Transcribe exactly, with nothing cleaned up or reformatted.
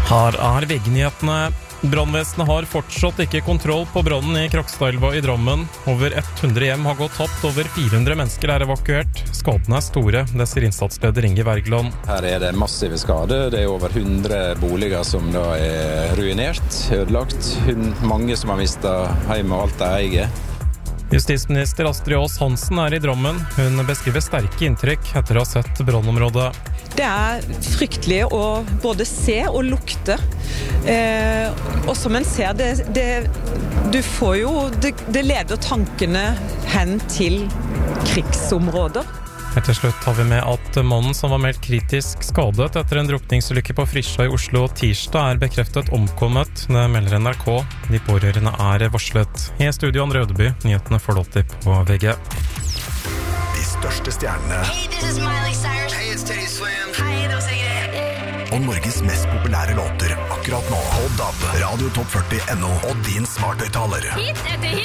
Her er V G-nyhetene. Brannvesenet har fortsatt ikke kontroll på brannen i Krokstadelva i Drammen. Over hundre hjem har gått tapt, over fire hundre mennesker er evakuert. Skadene er store, det sier innsatsleder Inge Wergeland. Her er det massive skader. Det er over hundre boliger som da er ruinert, ødelagt. Mange som har mistet hjemme og alt de eier. Justisminister Astrid Aas Hansen er i Drammen. Hun beskriver sterke inntrykk etter å ha sett brannområdet. Det er fryktelig å både se og lukte. Eh, og som en ser, det, det, du får jo, det, det leder tankene hen til krigsområder. Etter slutt har vi med at mannen som var meldt kritisk skadet etter en drukningsulykke på Frisja i Oslo tirsdag er bekreftet omkommet. Det melder N R K. De pårørende er varslet. I studio Andre Ødeby, nyhetene får du alltid på V G. De største stjernene. Hey, this is Miley Cyrus. Hey, it's Teddy Swims. Hi, det var Sigrid. Og Norges mest populære låter akkurat nå. På D A B, Radio Topp førti punktum no og din smarthøyttaler. Hit etter hit.